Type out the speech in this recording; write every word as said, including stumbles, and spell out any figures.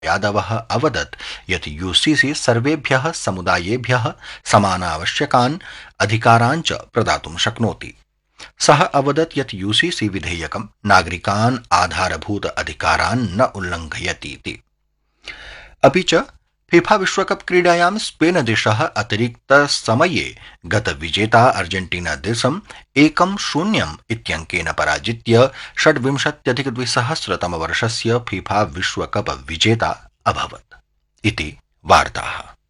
यादवः अवदत् यत् यूसीसी सर्वेभ्यः समुदायेभ्यः समानावश्यकान् अधिकारान् च प्रदातुं शक्नोति। सः अवदत् यत् यूसीसी विधेयकं नागरिकान् आधारभूत अधिकारान् न उल्लङ्घयतीति। अपि च फीफा विश्वकप क्रीडायां स्पेन देशः अतिरिक्त समये गतविजेता अर्जेंटीना देशम् एकं शून्यम् इत्यङ्केन पराजित्य षड्विंशत्यधिकद्विसहस्रतमवर्षस्य फीफा विश्वकप विजेता अभवत् इति वार्ताः।